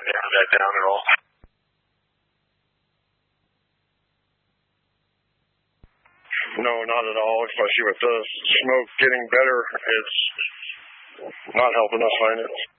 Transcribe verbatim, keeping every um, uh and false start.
narrow that down at all. No, not at all, especially with the smoke getting better. It's not helping us find it.